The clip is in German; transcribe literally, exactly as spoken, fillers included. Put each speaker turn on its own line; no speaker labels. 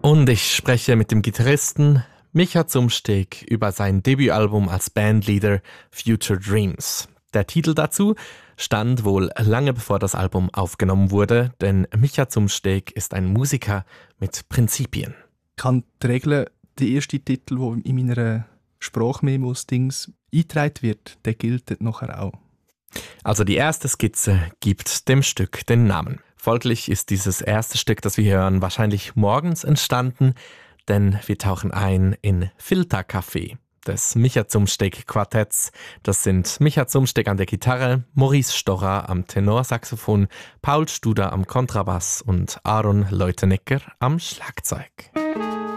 Und ich spreche mit dem Gitarristen Micha Zumsteg über sein Debütalbum als Bandleader Future Dreams. Der Titel dazu stand wohl lange bevor das Album aufgenommen wurde, denn Micha Zumsteg ist ein Musiker mit Prinzipien.
Ich habe die Regel, der erste Titel, der in meiner Sprachmemos-Dings eingetragen wird, der gilt nachher auch.
Also die erste Skizze gibt dem Stück den Namen. Folglich ist dieses erste Stück, das wir hören, wahrscheinlich morgens entstanden, denn wir tauchen ein in Filtercafé des Micha Zumsteg Quartetts. Das sind Micha Zumsteg an der Gitarre, Maurice Stocher am Tenorsaxophon, Paul Studer am Kontrabass und Aaron Leutenegger am Schlagzeug.